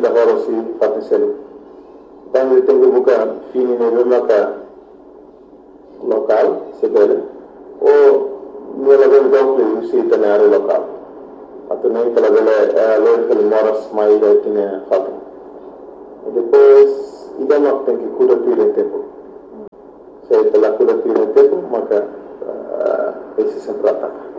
da hora si fatisel tanto tenho buka fini ne maka local sebele o nela bel doble usi tenare local atau nem pela bela local moras mai da tinha fato e depois ida não tem que cuidar do tempo se pela cuidar do tempo maka esse sempre ataca